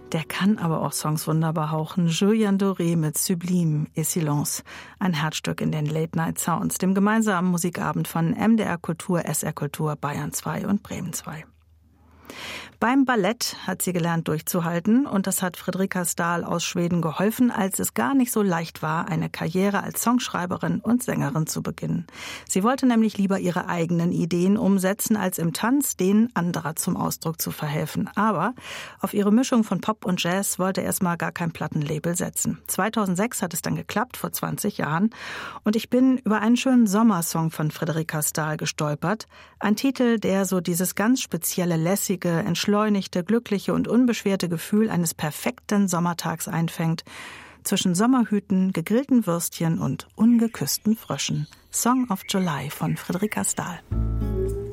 Der kann aber auch Songs wunderbar hauchen. Julien Doré mit Sublime et Silence. Ein Herzstück in den Late-Night-Sounds, dem gemeinsamen Musikabend von MDR Kultur, SR Kultur, Bayern 2 und Bremen 2. Beim Ballett hat sie gelernt durchzuhalten und das hat Fredrika Stahl aus Schweden geholfen, als es gar nicht so leicht war, eine Karriere als Songschreiberin und Sängerin zu beginnen. Sie wollte nämlich lieber ihre eigenen Ideen umsetzen, als im Tanz denen anderer zum Ausdruck zu verhelfen. Aber auf ihre Mischung von Pop und Jazz wollte erstmal gar kein Plattenlabel setzen. 2006 hat es dann geklappt, vor 20 Jahren. Und ich bin über einen schönen Sommersong von Fredrika Stahl gestolpert. Ein Titel, der so dieses ganz spezielle, lässige, entschleunigte, glückliche und unbeschwerte Gefühl eines perfekten Sommertags einfängt, zwischen Sommerhüten, gegrillten Würstchen und ungeküssten Fröschen. Song of July von Fredrika Stahl.